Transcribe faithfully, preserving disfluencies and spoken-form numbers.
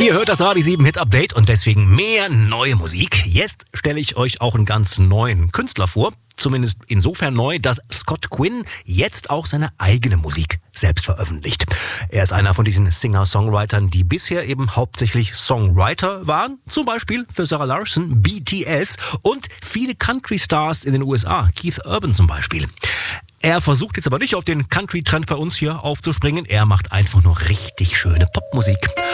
Ihr hört das Radio sieben Hit Update und deswegen mehr neue Musik. Jetzt stelle ich euch auch einen ganz neuen Künstler vor. Zumindest insofern neu, dass Scott Quinn jetzt auch seine eigene Musik selbst veröffentlicht. Er ist einer von diesen Singer-Songwritern, die bisher eben hauptsächlich Songwriter waren. Zum Beispiel für Sarah Larson, B T S und viele Country-Stars in den U S A. Keith Urban zum Beispiel. Er versucht jetzt aber nicht auf den Country-Trend bei uns hier aufzuspringen. Er macht einfach nur richtig schöne Popmusik.